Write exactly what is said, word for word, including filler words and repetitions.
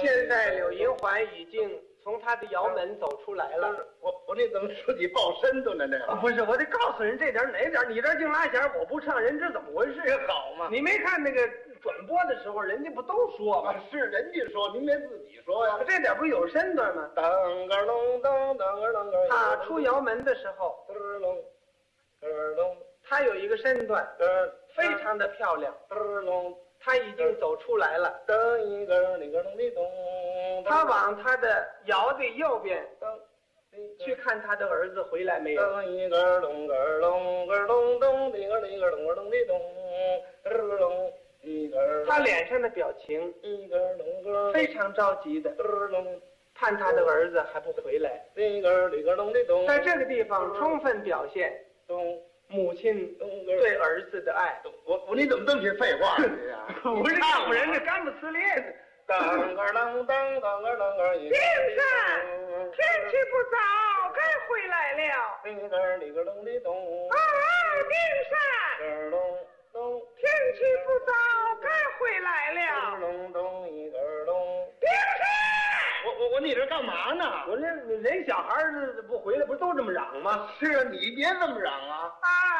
现在柳银环已经从他的窑门走出来了。 我我这怎么自己抱身子呢？这不是，我得告诉人这点哪点，你这净拉弦，我不唱，人这怎么回事？ 这好嘛？ 你没看那个转播的时候，人家不都说吗？ 啊，是人家说，您别自己说呀。 这点不有身段吗？ 当个隆当当个当个。 他出窑门的时候， 咯隆咯隆， 他有一个身段， 咯非常的漂亮。 咯隆， 他已经走出来了。 当一个那个隆的咚。 他往他的窑的右边当。 去看他的儿子回来没有？ 当一个隆个隆个隆咚的个那个隆个隆的咚，个隆一个。 他脸上的表情一个隆个非常着急的， 个隆， 盼他的儿子还不回来。 那个那个隆的咚， 在这个地方充分表现咚母亲对儿子的爱。 我我你怎么这么些废话呢？ 不是唱人家干不呲咧的。 当个啷当当个啷个一。 丁山，天气不早，该回来了。 那个那个隆的咚。 啊，丁山， 个隆咚。 天气不早，该回来了。 隆咚一个隆。 丁山， 我我我你这干嘛呢？ 我这人小孩儿不回来，不是都这么嚷吗？ 是啊，你别这么嚷啊！ 啊，